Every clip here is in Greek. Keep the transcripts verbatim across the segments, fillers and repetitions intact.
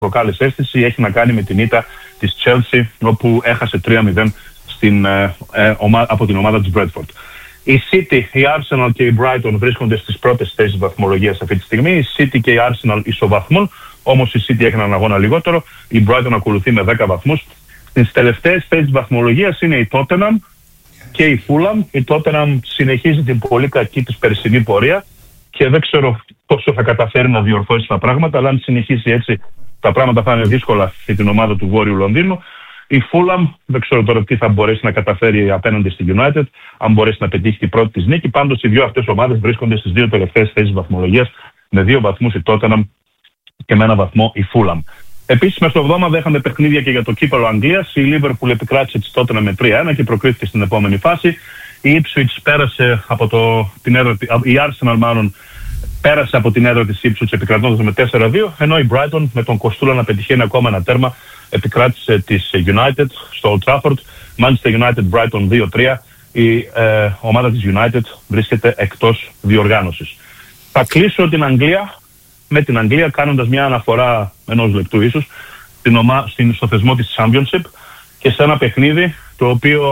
προκάλεσε αίσθηση έχει να κάνει με την ήττα της Chelsea, όπου έχασε τρία μηδέν στην, ε, ε, ομα, από την ομάδα της Bradford. Η City, η Arsenal και η Brighton βρίσκονται στις πρώτες θέσεις βαθμολογίας αυτή τη στιγμή. Η City και η Arsenal ισοβαθμούν, όμως η City έχει έναν αγώνα λιγότερο. Η Brighton ακολουθεί με δέκα βαθμούς. Στις τελευταίες θέσεις βαθμολογίας είναι η Tottenham και η Fulham. Η Tottenham συνεχίζει την πολύ κακή της περσινή πορεία και δεν ξέρω πόσο θα καταφέρει να διορθώσει τα πράγματα, αλλά αν συνεχίσει έτσι τα πράγματα θα είναι δύσκολα για την ομάδα του Βόρειου Λονδίνου. Η Fulham δεν ξέρω τώρα τι θα μπορέσει να καταφέρει απέναντι στη United, αν μπορέσει να πετύχει την πρώτη της νίκη. Πάντως οι δύο αυτές ομάδες βρίσκονται στις δύο τελευταίες θέσεις βαθμολογίας, με δύο βαθμούς η Tottenham και με ένα βαθμό η Fulham. Επίσης, μέσα στο εβδομάδα είχαμε παιχνίδια και για το κύπελλο Αγγλίας. Η Liverpool επικράτησε τη Tottenham με τρία ένα και προκρίθηκε στην επόμενη φάση. Η Ipswich πέρασε από το, την έδρα, η Arsenal μάλλον πέρασε από την έδρα της Ipswich επικρατώντας με τέσσερα δύο, ενώ η Brighton με τον Κοστούλα να πετυχαίνει ακόμα ένα τέρμα επικράτησε της United στο Old Trafford. Manchester United Brighton δύο τρία. Η ε, ομάδα της United βρίσκεται εκτός διοργάνωσης. Θα κλείσω την Αγγλία με την Αγγλία κάνοντας μια αναφορά ενός λεπτού ίσως στην ομα... στην... στο θεσμό της Championship και σε ένα παιχνίδι το οποίο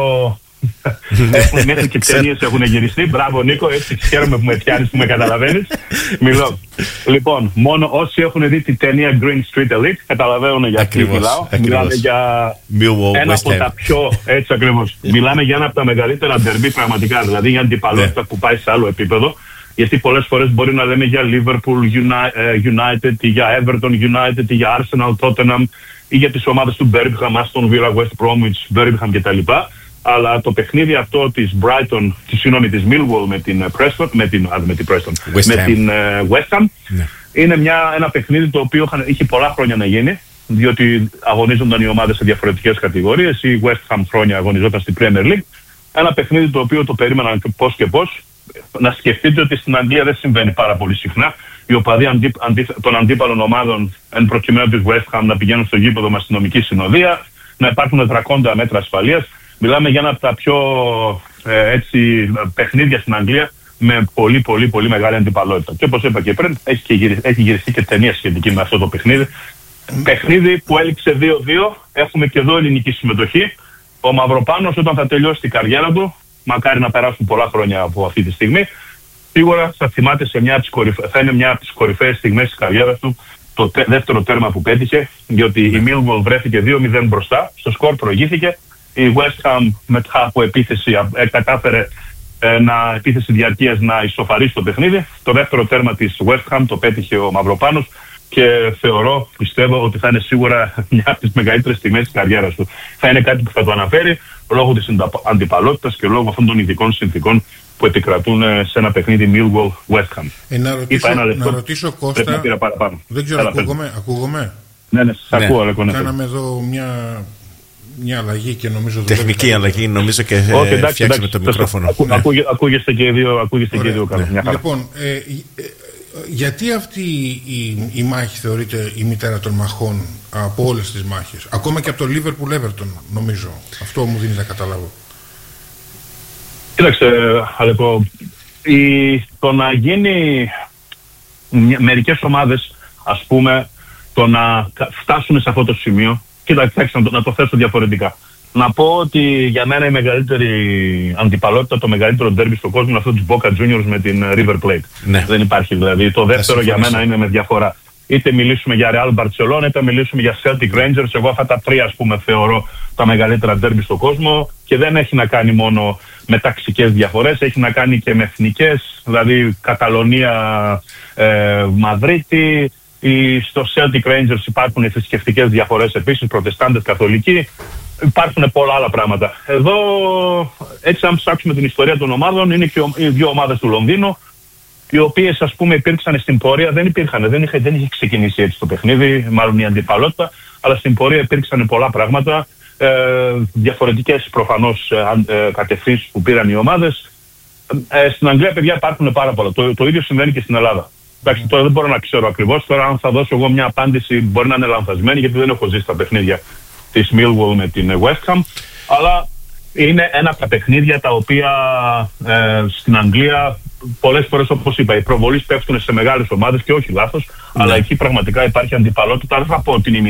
έχουν, μέχρι και ταινίες έχουν γυριστεί. Μπράβο Νίκο, έτσι χαίρομαι που με πιάνεις, που με καταλαβαίνεις. Μιλώ. Λοιπόν, μόνο όσοι έχουν δει την ταινία Green Street Elite καταλαβαίνουν για τι μιλάω. Μιλάμε για Millwall, ένα West από Ham. τα πιο, έτσι ακριβώς. Μιλάμε για ένα από τα μεγαλύτερα ντερμπί πραγματικά, δηλαδή για αντιπαλότητα που πάει σε άλλο επίπεδο. Γιατί πολλές φορές μπορεί να λέμε για Liverpool United ή για Everton United ή για Arsenal Tottenham ή για τις ομάδες του Birmingham, Aston Villa, West Bromwich, Birmingham κτλ. Αλλά το παιχνίδι αυτό της Brighton, της, συγγνώμη, της Millwall με την Preston, με την, με την, Preston, με την uh, West Ham, ναι. Είναι μια, ένα παιχνίδι το οποίο είχε πολλά χρόνια να γίνει, διότι αγωνίζονταν οι ομάδες σε διαφορετικές κατηγορίες. Η West Ham χρόνια αγωνιζόταν στην Premier League. Ένα παιχνίδι το οποίο το περίμεναν πώς και πώς. Να σκεφτείτε ότι στην Αγγλία δεν συμβαίνει πάρα πολύ συχνά. Οι οπαδοί αντί, αντί, των αντίπαλων ομάδων, εν προκειμένου της West Ham, να πηγαίνουν στο γήπεδο με αστυνομική συνοδεία, να υπάρχουν δρακόντια μέτρα ασφαλείας. Μιλάμε για ένα από τα πιο ε, έτσι, παιχνίδια στην Αγγλία με πολύ πολύ πολύ μεγάλη αντιπαλότητα. Και όπως είπα και πριν, έχει, και γυριστεί, έχει γυριστεί και ταινία σχετική με αυτό το παιχνίδι. Mm. Παιχνίδι που έληξε δύο δύο, έχουμε και εδώ ελληνική συμμετοχή. Ο Μαυροπάνος όταν θα τελειώσει την καριέρα του, μακάρι να περάσουν πολλά χρόνια από αυτή τη στιγμή, σίγουρα θα θυμάται σε μια κορυφα... θα είναι μια από τις κορυφαίες στιγμές της καριέρας του το τε... δεύτερο τέρμα που πέτυχε, διότι η Millwall βρέθηκε δύο μηδέν μπροστά, στο σκορ προηγήθηκε. Η West Ham μετά από επίθεση ε, κατάφερε ε, να, επίθεση διαρκείας να ισοφαρίσει το παιχνίδι. Το δεύτερο τέρμα της West Ham το πέτυχε ο Μαυροπάνος και θεωρώ, πιστεύω ότι θα είναι σίγουρα μια από τις μεγαλύτερες στιγμές της καριέρας του. Θα είναι κάτι που θα το αναφέρει λόγω της αντιπαλότητας και λόγω αυτών των ειδικών συνθήκων που επικρατούν σε ένα παιχνίδι Millwall West Ham. Ε, να ρωτήσω, ένα λεπτό, να ρωτήσω Κώστα, να πήρα παραπάνω. Δεν ξέρω, ακούγομαι, ακούγομαι. Ναι, ναι, σας ναι. ακούω. Αλέκο, ναι. Κάναμε εδώ μια, μια αλλαγή και νομίζω... Τεχνική αλλαγή νομίζω και okay, εντάξει, φτιάξαμε εντάξει, το μικρόφωνο. Ακού, ναι. ακούγε, ακούγεστε και οι δύο, ακούγεστε και δύο καλά. Ναι. Λοιπόν, ε, ε, γιατί αυτή η, η μάχη θεωρείται η μητέρα των μαχών από όλες τις μάχες, ακόμα και από το Liverpool Everton νομίζω? Αυτό μου δίνει να καταλάβω. Κοίταξε, Αλέκο, η, το να γίνει μερικές ομάδες, ας πούμε, το να φτάσουν σε αυτό το σημείο, κοίταξε να το, να το θέσω διαφορετικά. Να πω ότι για μένα η μεγαλύτερη αντιπαλότητα, το μεγαλύτερο ντέρμπι στον κόσμο είναι αυτό του Boca Juniors με την River Plate. Ναι. Δεν υπάρχει δηλαδή. Το δεύτερο για μένα είναι με διαφορά. Είτε μιλήσουμε για Real Barcelona, είτε μιλήσουμε για Celtic Rangers. Εγώ αυτά τα τρία, ας πούμε, θεωρώ τα μεγαλύτερα ντέρμπι στον κόσμο και δεν έχει να κάνει μόνο με ταξικές διαφορές, έχει να κάνει και με εθνικές, δηλαδή Καταλωνία, ε, Μαδρίτη. Στο Celtic Rangers υπάρχουν θρησκευτικές διαφορές επίσης, προτεστάντες, καθολικοί. Υπάρχουν πολλά άλλα πράγματα. Εδώ, έτσι αν ψάξουμε την ιστορία των ομάδων, είναι και οι δύο ομάδες του Λονδίνου, οι οποίες, ας πούμε, υπήρξαν στην πορεία, δεν υπήρχαν, δεν είχε, δεν είχε ξεκινήσει έτσι το παιχνίδι, μάλλον η αντιπαλότητα, αλλά στην πορεία υπήρξαν πολλά πράγματα, ε, διαφορετικές προφανώς ε, ε, κατευθύνσεις που πήραν οι ομάδες. Ε, στην Αγγλία, παιδιά, υπάρχουν πάρα πολλά. Το, το ίδιο συμβαίνει και στην Ελλάδα. Εντάξει, τώρα δεν μπορώ να ξέρω ακριβώς. Τώρα, αν θα δώσω εγώ μια απάντηση, μπορεί να είναι λανθασμένη, γιατί δεν έχω ζήσει τα παιχνίδια της Millwall με την West Ham. Αλλά είναι ένα από τα παιχνίδια τα οποία ε, στην Αγγλία πολλές φορές, όπως είπα, οι προβολείς πέφτουν σε μεγάλες ομάδες και όχι λάθος, ναι. αλλά εκεί πραγματικά υπάρχει αντιπαλότητα. Δεν θα πω ότι είναι